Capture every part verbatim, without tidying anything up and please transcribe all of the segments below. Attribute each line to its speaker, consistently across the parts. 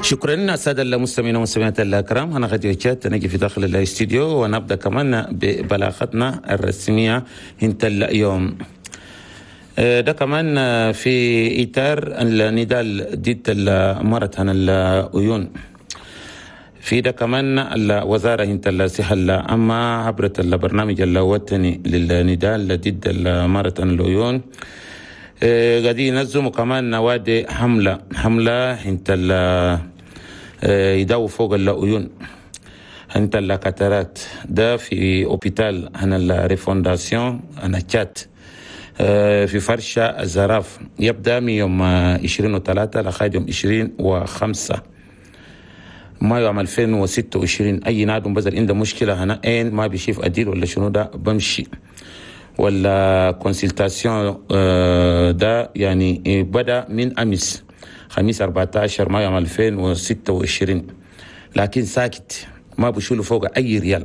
Speaker 1: شكرا السادة المستمعين والمستمعات الكرام. أنا غادي وجهت نجي في داخل الاستديو ونبدأ كمان ببلاغتنا الرسمية انت اليوم. ده كمان في إطار النداء ضد مرض العيون. في ده كمان الوزارة انت الصحة العامة عبرت البرنامج الوطني للنداء ضد مرض العيون قاعدين ينظموا كمان نوادي حملة حملة انت يداووا فوق العيون انت الكاترات. ده في اوبيتال هنا الريفونداسيون هنا تشات في فرشة الزراف. يبدأ من يوم عشرين وثلاثة لغاية يوم عشرين وخمسة مايو عام ألفين وستة وعشرين. أي نادم بزر عنده مشكلة هنا أين ما بيشوف أديل ولا شنو ده بمشي ولا كونسلتاسيون. ده يعني بدأ من أمس خميس أربعة عشر مايو عام ألفين وستة وعشرين، لكن ساكت ما بيشيلوا فوق أي ريال.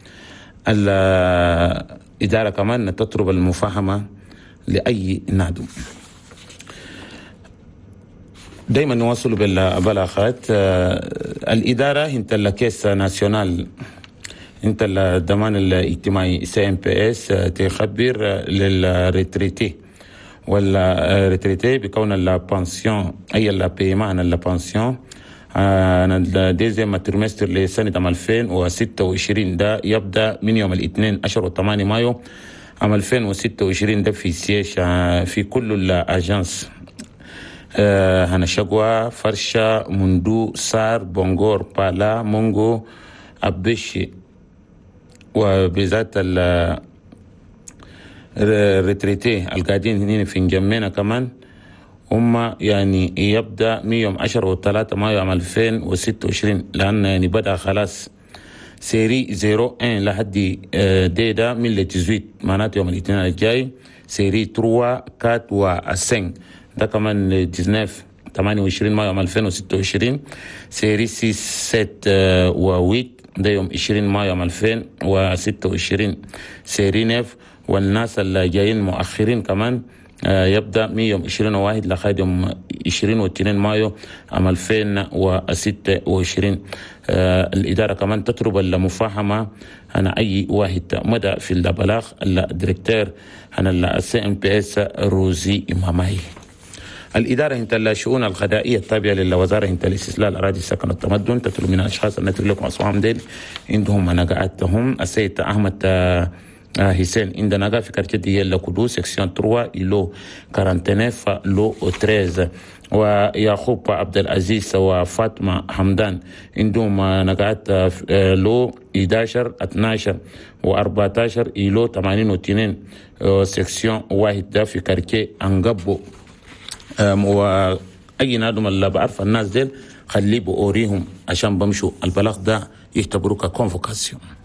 Speaker 1: الإدارة كمان تطلب المفاهمة لأي نادم. دايما نواصل بالبلاغات. الإدارة انت الكيس ناسيونال انت الضمان الاجتماعي سي ام بي اس تخبر للريتريتي ولا ريتريتي بكون البانسيون اي البيمان البانسيون انا ديزيام تريمستر لسنه عام ألفين وستة وعشرين. ده يبدا من يوم الاثنين عشر وثمانية مايو عام ألفين وستة وعشرين. ده في سياش في كل الاجانس هنا شقوة فرشة مندو سار بونغور بالا مونغو أبشي. وبذات الريتريتي القاعدين هنا في نجمينا كمان هم يعني يبدأ من يوم عشر وثلاثة مايو عام ألفين وستة وعشرين، لأن يعني بدأ خلاص سيري زيرو ان لحد دي ده من لتزويت معناته يوم الاثنين الجاي سيري تروا كات وأسين. ده كمان تسعتاشر ثمانية وعشرين مايو عام ألفين وستة وعشرين سيري ستة ستة وثمانية. ده يوم عشرين مايو عام ألفين وستة وعشرين سيري نيف. والناس اللي جايين مؤخرين كمان يبدأ من يوم عشرين وواحد لغاية يوم عشرين واثنين مايو عام ألفين وستة وعشرين. الإدارة كمان تطلب المفاهمة أنا أي واحد مدى في البلاغ الديريكتور أنا السي ام بي اس روزي إمامي. الإدارة انت الشؤون الغذائية التابعة للوزارة انت الاستسلال الأراضي السكن والتمدن تطلب من الأشخاص أن نترك لكم أصوام ديل عندهم مناقعتهم. السيد أحمد حسين عندنا نقا في كارتيه ديال لكودو سكسيون ثلاثة إلو أربعة وأربعين لو ثلاثة. ويعقوب عبد العزيز وفاطمة حمدان عندهم نقاط لو أحد عشر اثناشر و14 إلو ثمانين واثنين سكسيون واحد في كارتيه أنقبو. وأي نادم اللي بعرف الناس ديل خليه بأوريهم عشان بمشوا البلاغ ده يعتبروه كونفوكاسيون.